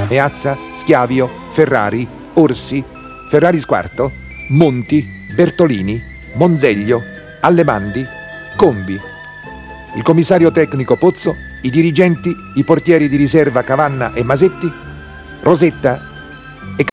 Meazza, Schiavio, Ferrari, Orsi, Ferrari Squarto, Monti, Bertolini, Monzeglio, Allemandi, Combi, il commissario tecnico Pozzo, i dirigenti, i portieri di riserva Cavanna e Masetti, Rosetta